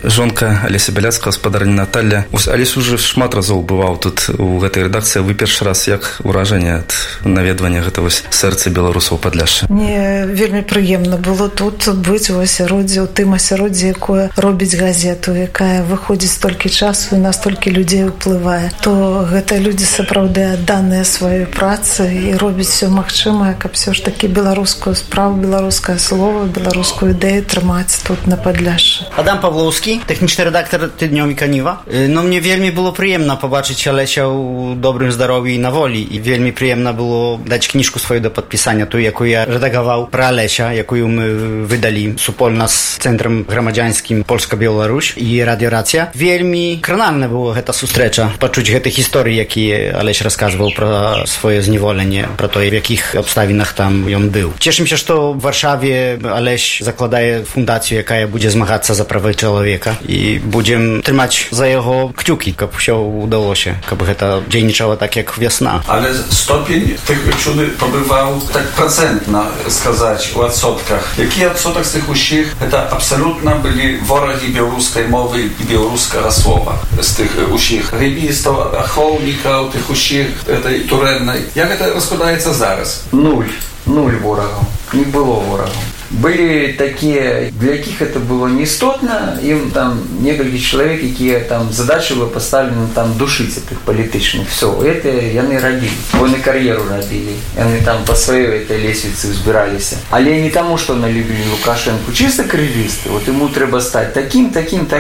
жонка Алеся Бяляцкая, гаспадарня Наталья. Алесь уже шмат разоў бываў тут у гэтай рэдакцыі. Вы першы раз як ўражанне ад наведвання гэтага сэрца беларусаў Падляшша? Мне вельмі прыемна было тут быць у асяроддзі, у тым асяроддзі, якое робіць газету, якая выходзіць столькі часу і на столькі людзей уплывае. То гэта людзі сапраўды адданыя сваёй працы і робяць все магчымае, каб все ж таки беларускую справу, беларускае слово, беларускую ідэю трымаць тут на Падляшшы. Адам Павлоўскі, тэхнічны рэдактар тыднёвіка Ніва. Ну, мне вельмі было прыемна пабачыць Алеся ў добрым здароўі і на волі. І вельмі прыемна было даць кніжку сваю да падпісання, тую, якую я рэдагаваў пра Алеся, якую мы выдалі супольна з Цэнтрам грамадзянскім Польска-Беларусь і Радыё-Рацыя. Вельмі кранальна было гэта сустрэча, пачуць гэты гісторыі, якія Алесь расказваў пра сваё зневоленне, пра тое, в якіх абставінах там ён быў. Цешымся, што в Варшаве Алесь закладае фундацыю, якая будзе змагацца за правы чалавека, і будзем трымаць за яго кцюкі, каб усё ўдалося, каб гэта дзейнічала так, як вясна. Ale stopień tych uczony pobywał tak procentna, skazać w odsotkach. Jaki odsotek z tych usich? To absolutnie byli wrogi białoruskiej mowy i białoruskiego słowa. Z tych usich rybistów, achowników, tych usich tej turennej. Jak to rozkładaje się zaraz? Нуль ворогов. Не было ворогов. Были такие, для яких это было неистотно, им там несколько человек, которые там задача была поставлена там душить этих политичных. Все, это яны робили. Вони карьеру робили. Они там по своей этой лестнице взбирались. Але не тому, что они любили Лукашенко, чисто карьеристы. Вот ему треба стать таким,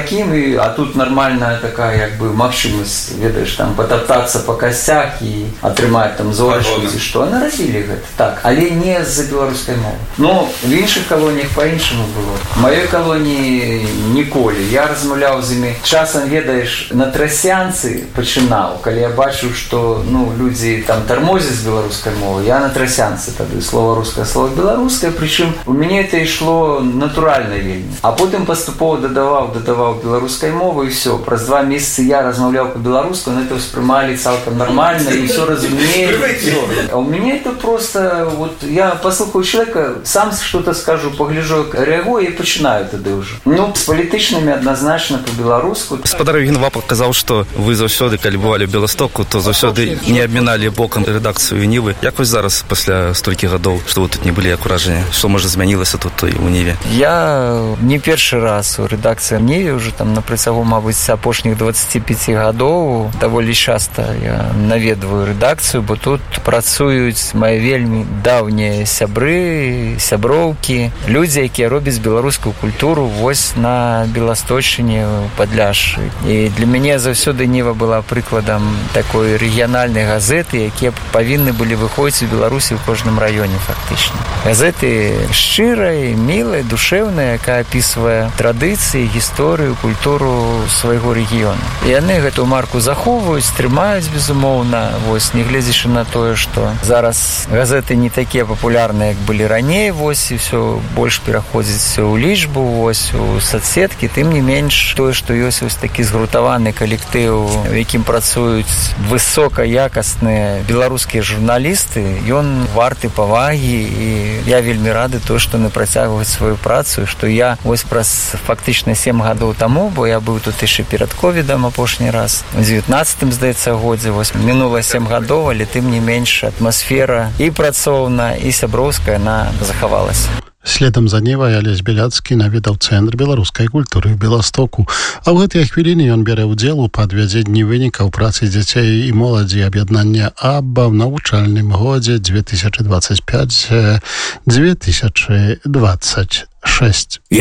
а тут нормальная такая, как бы, максимус, видишь, там потоптаться по костях и отрымать там золочки, что они робили это так. Але не за белорусской мовы. Но в інших колоніях по-іншому було. В моїй колонії ніколи. Я розмовляв з ними. Часом, ведаєш, на тросянці починав, коли я бачив, що люди там тормозять з білоруської мови, я на тросянці тоді слово русське, слово білоруське, причому у мене це йшло натурально вельми. А потім поступово додавав білоруської мови і все. Про 2 місяці я розмовляв по-білоруську, вони це сприймали цілком нормально і все розуміють. А у мене це просто, вот я послухаю человека, сам что-то скажу, погляжу, реагую и починаю тогда уже. С политичными однозначно по-белоруску. Гаспадар Євген казав, що ви завсёды, коли бували в Білостоку, то завсёды не обмінали боком редакцію Ніви. Як ось зараз, після стольких годов, що ви тут не були, як ураження? Що, може, змінилося тут у Ніві? Я не перший раз у редакції Ніві, вже там на протягу, мабуть, опошніх 25 годов, доволі часто я навідую редакцію, бо тут працюють мої вельми давні сяброўкі, людзі, якія робяць беларускую культуру вось на Беласточчыне, Падляшшы. І для мяне заўсёды Ніва была прыкладам такой рэгіянальнай газеты, якія павінны былі выходзіць у Беларусі ў кожным раёне фактычна. Газеты шчырай, мілай, душэўнай, якая апісвае традыцыі, гісторыю, культуру свайго рэгіёна. І яны гэтую марку захоўваюць, трымаюць, безумоўна, вось, нягледзячы на тое, што зараз газеты не такія папулярныя, як былі раней, вось, і все больш пераходзіць у лічбу, вось, у соцсеткі, тым не менш тое, што ёсць вось такі згрутаваны калектыў, у якім працуюць высокаякасныя беларускія журналісты, ён варты павагі, і я вельмі рады то, што яны працягваюць сваю працу, што я вось праз фактычна 7 гадоў таму, бо я быў тут яшчэ перад ковідам апошні раз, у 19-м, здаецца, годзе, вось, мінула 7 гадоў, але тым не менш атмасфера і працоўная, і сяброўская, яна захавалася. Следам за Нівай Алесь Бяляцкі наведаў Цэнтр беларускай культуры ў Беластоку, а ў гэтыя хвіліны ён бярэ ўдзел у падвядзенні вынікаў працы дзяцей і моладзі аб'яднання АББА ў навучальным годзе 2025-2026.